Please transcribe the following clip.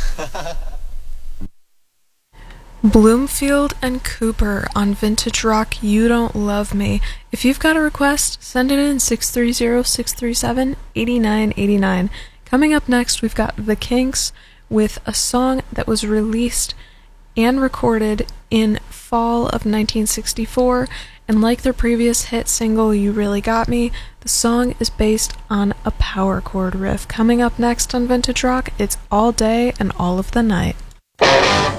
Bloomfield and Cooper on Vintage Rock You Don't Love Me. If you've got a request, send it in 630-637-8989. Coming up next, we've got The Kinks with a song that was released and recorded in fall of 1964, and like their previous hit single You Really Got Me, the song is based on a power chord riff. Coming up next on Vintage Rock, it's All Day and All of the Night.